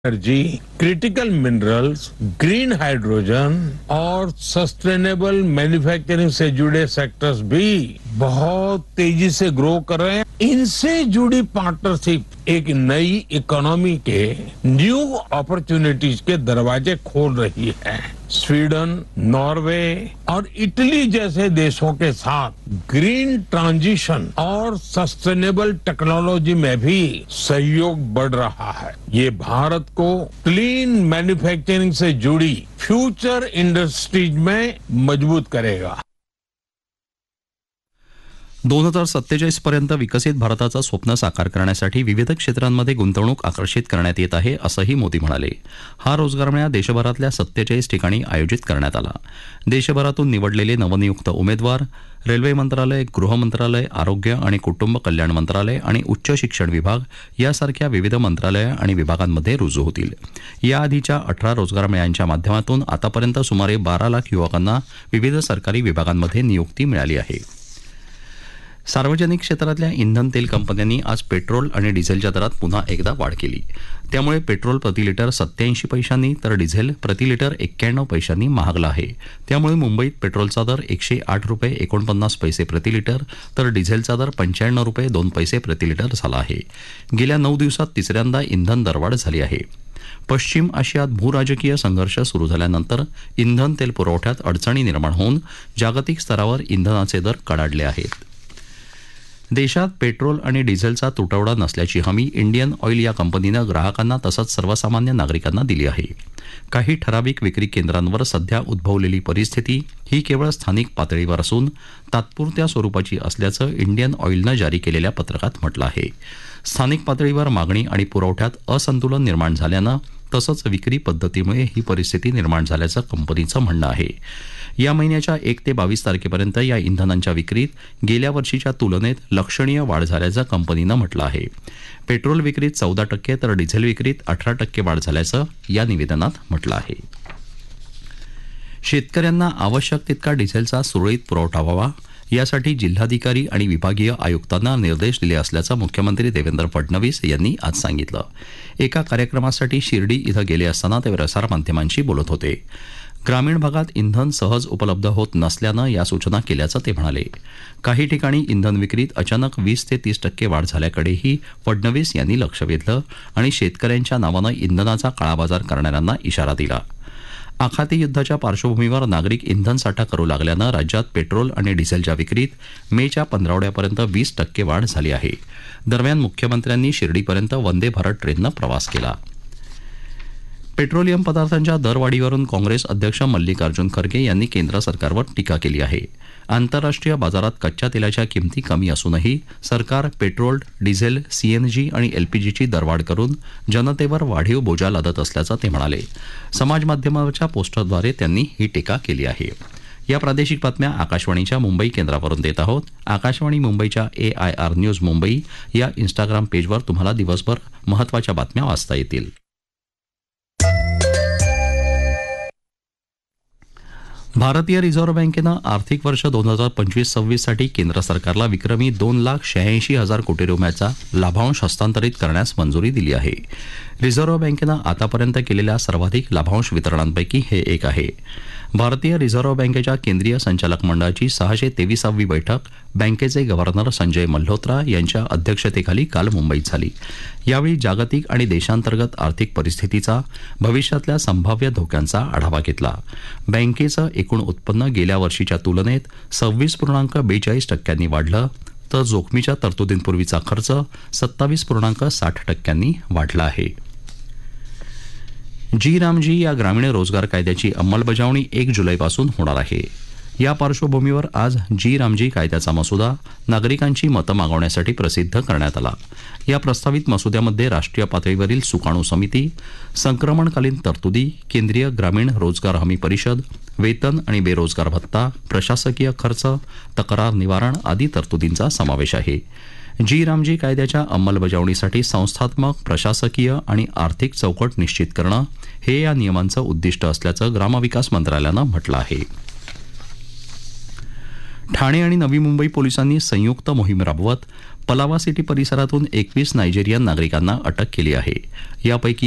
Energy, critical minerals, green hydrogen और sustainable manufacturing से जुड़े sectors भी बहुत तेजी से ग्रो कर रहे हैं। इनसे जुड़ी पार्टनरशिप एक नई इकोनॉमी के न्यू अपॉर्चुनिटीज के दरवाजे खोल रही है। स्वीडन, नॉर्वे और इटली जैसे देशों के साथ ग्रीन ट्रांजिशन और सस्टेनेबल टेक्नोलॉजी में भी सहयोग बढ़ रहा है। ये भारत को क्लीन मैन्युफैक्चरिंग से जुड़ी फ्यूचर इंडस्ट्रीज में मजबूत करेगा। 2047 पर्यंत विकसित भारताचं स्वप्न साकार करण्यासाठी विविध क्षेत्रांमध्ये गुंतवणूक आकर्षित करण्यात येत आहे असंही मोदी म्हणाले। हा रोजगार मेळा देशभरातल्या 47 ठिकाणी आयोजित करण्यात आला। देशभरातून निवडलेले नवनियुक्त उमेदवार रेल्वे मंत्रालय, गृह मंत्रालय, आरोग्य आणि कुटुंब कल्याण मंत्रालय आणि उच्च शिक्षण विभाग यासारख्या विविध मंत्रालय आणि विभागांमध्ये रुजू होतील। याआधीच्या 18 रोजगार मेळ्यांच्या माध्यमातून आतापर्यंत सुमारे 12 लाख युवकांना विविध सरकारी विभागांमध्ये नियुक्ती मिळाली आहे। सार्वजनिक क्षेत्रातल्या इंधन तेल कंपन्यांनी आज पेट्रोल आणि डिझेलच्या दरात पुन्हा एकदा वाढ केली। त्यामुळे पेट्रोल प्रति लिटर 87 पैशांनी तर डिझेल प्रति लिटर 91 पैशांनी महागला आहे। त्यामुळे मुंबईत पेट्रोलचा दर 108 रुपये 49 पैसे प्रति लिटर तर डिझेलचा दर 95 रुपये 2 पैसे प्रति लिटर झाला आहे। गेल्या 9 दिवसात तिसऱ्यांदा इंधन दरवाढ झाली आहे। पश्चिम आशियात भूराजकीय संघर्ष सुरू झाल्यानंतर इंधन तेल पुरवठ्यात अडचणी निर्माण होऊन जागतिक स्तरावर इंधनाचे दर कडाडले आहेत। देशात पेट्रोल आणि डिझेलचा तुटवडा नसल्याची हमी इंडियन ऑइल या कंपनीनं ग्राहकांना तसंच सर्वसामान्य नागरिकांना दिली आहे। काही ठराविक विक्री केंद्रांवर सध्या उद्भवलेली परिस्थिती ही केवळ स्थानिक पातळीवर असून तात्पुरत्या स्वरूपाची असल्याचं इंडियन ऑइलनं जारी केलेल्या पत्रकात म्हटलं आहे। स्थानिक पातळीवर मागणी आणि पुरवठ्यात असंतुलन निर्माण झाल्यानं तसंच विक्री पद्धतीमुळे ही परिस्थिती निर्माण झाल्याचं कंपनीचं म्हणणं आहे। या महिन्याच्या 1 ते 22 तारखेपर्यंत या इंधनांच्या विक्रीत गेल्या वर्षीच्या तुलनेत लक्षणीय वाढ झाल्याचं कंपनीनं म्हटलं आहे। पेट्रोल विक्रीत 14% तर डिझेल विक्रीत 18% वाढ झाल्याचं या निवेदनात म्हटलं आहे। शेतकऱ्यांना आवश्यक तितका डिझेलचा सुरळीत पुरवठा व्हावा यासाठी जिल्हाधिकारी आणि विभागीय आयुक्तांना निर्देश दिले असल्याचं मुख्यमंत्री देवेंद्र फडणवीस यांनी आज सांगितलं। एका कार्यक्रमासाठी शिर्डी इथं गेले असताना ते प्रसारमाध्यमांशी बोलत होते। ग्रामीण भागात इंधन सहज उपलब्ध होत नसल्यानं या सूचना केल्याचं ते म्हणाले। काही ठिकाणी इंधन विक्रीत अचानक 20 ते 30% वाढ झाल्याकडेही फडणवीस यांनी लक्ष वेधलं आणि शेतकऱ्यांच्या नावानं इंधनाचा काळाबाजार करणाऱ्यांना इशारा दिला। आखाती युद्धाच्या पार्श्वभूमीवर नागरिक इंधन साठा करू लागल्यानं राज्यात पेट्रोल आणि डिझेलच्या विक्रीत मेच्या पंधरवड्यापर्यंत 20% वाढ झाली आहे। दरम्यान मुख्यमंत्र्यांनी शिर्डीपर्यंत वंदे भारत ट्रेननं प्रवास केला। पेट्रोलियम पदार्थांच्या दरवाढीवरून काँग्रेस अध्यक्ष मल्लिकार्जुन खरगे यांनी केंद्र सरकारवर टीका केली आहे। आंतरराष्ट्रीय बाजारात कच्च्या तेलाच्या किमती कमी असूनही सरकार पेट्रोल, डिझेल, सीएनजी आणि एलपीजीची दरवाढ करून जनतेवर वाढीव बोजा लादत असल्याचं ते म्हणाले। समाजमाध्यमावरच्या पोस्टरद्वारे त्यांनी ही टीका केली आहे। या प्रादेशिक बातम्या आकाशवाणीच्या मुंबई केंद्रावरून देत आहोत। आकाशवाणी मुंबईच्या AIR न्यूज मुंबई या इंस्टाग्राम पेजवर तुम्हाला दिवसभर महत्त्वाच्या बातम्या वाचता येतील। भारतीय रिझर्व्ह बँकेनं आर्थिक वर्ष 2025-26 साठी केंद्र सरकारला विक्रमी 2,86,000 कोटी रुपयाचा लाभांश हस्तांतरित करण्यास मंजुरी दिली आहे। रिझर्व्ह बँकेनं आतापर्यंत केलेल्या सर्वाधिक लाभांश वितरणांपैकी हे एक आहे। भारतीय रिझर्व्ह बँकेच्या केंद्रीय संचालक मंडळाची 623वी बैठक बँकेचे गव्हर्नर संजय मल्होत्रा यांच्या अध्यक्षतेखाली काल मुंबईत झाली। यावेळी जागतिक आणि देशांतर्गत आर्थिक परिस्थितीचा, भविष्यातल्या संभाव्य धोक्यांचा आढावा घेतला। बँकेचं एकूण उत्पन्न गेल्या वर्षीच्या तुलनेत 26.42% वाढलं तर जोखमीच्या तरतुदींपूर्वीचा खर्च 27.60% वाढला आहे। जी रामजी या ग्रामीण रोजगार कायद्याची अंमलबजावणी 1 जुलैपासून होणार आहे। या पार्श्वभूमीवर आज जी रामजी कायद्याचा मसुदा नागरिकांची मतं मागवण्यासाठी प्रसिद्ध करण्यात आला। या प्रस्तावित मसुद्यामध्ये राष्ट्रीय पातळीवरील सुकाणू समिती, संक्रमणकालीन तरतुदी, केंद्रीय ग्रामीण रोजगार हमी परिषद, वेतन आणि बेरोजगार भत्ता, प्रशासकीय खर्च, तक्रार निवारण आदी तरतुदींचा समावेश आहे। जी रामजी कायद्याच्या अंमलबजावणीसाठी संस्थात्मक, प्रशासकीय आणि आर्थिक चौकट निश्चित करणं हे या नियमांचं उद्दिष्ट असल्याचं ग्रामविकास मंत्रालयानं म्हटलं आहे। ठाणे आणि नवी मुंबई पोलिसांनी संयुक्त मोहीम राबवत पलावा सिटी परिसरातून 21 नायजेरियन नागरिकांना अटक केली आहे। यापैकी